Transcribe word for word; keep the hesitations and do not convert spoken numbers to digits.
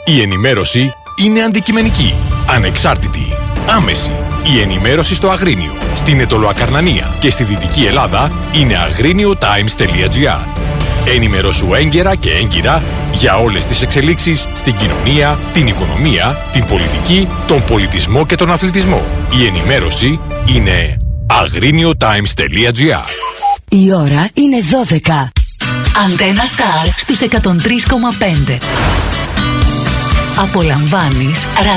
Η ενημέρωση είναι αντικειμενική, ανεξάρτητη, άμεση. Η ενημέρωση στο Αγρίνιο, στην Αιτωλοακαρνανία και στη Δυτική Ελλάδα είναι αγρίνιο τάιμς τελεία τζι άρ. Ενημερώσου έγκαιρα και έγκυρα για όλες τις εξελίξεις στην κοινωνία, την οικονομία, την πολιτική, τον πολιτισμό και τον αθλητισμό. Η ενημέρωση είναι αγρίνιο τάιμς τελεία τζι άρ. Η ώρα είναι δώδεκα. Αντένα Σταρ στους εκατόν τρία κόμμα πέντε. Απολαμβάνεις